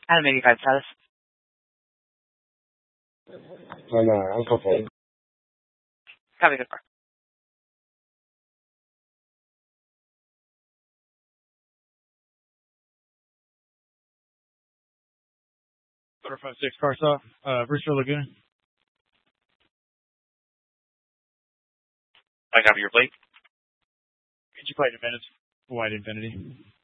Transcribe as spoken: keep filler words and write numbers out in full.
Adam eighty-five status. Oh, no, I'm okay. Copy, good part. Order five six car stop, uh, Brewster Lagoon. I copy your plate. Get your plate, Infinity. White Infinity.